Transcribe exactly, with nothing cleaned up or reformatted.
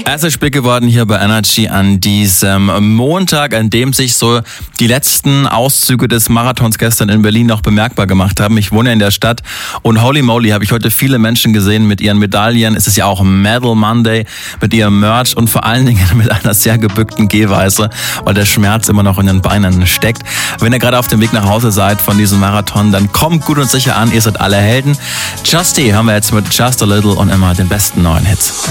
Es ist spät geworden hier bei Energy an diesem Montag, an dem sich so die letzten Auszüge des Marathons gestern in Berlin noch bemerkbar gemacht haben. Ich wohne in der Stadt und holy moly, habe ich heute viele Menschen gesehen mit ihren Medaillen. Es ist ja auch Medal Monday, mit ihrem Merch und vor allen Dingen mit einer sehr gebückten Gehweise, weil der Schmerz immer noch in den Beinen steckt. Wenn ihr gerade auf dem Weg nach Hause seid von diesem Marathon, dann kommt gut und sicher an, ihr seid alle Helden. Justy haben wir jetzt mit Just a Little und immer den besten neuen Hits.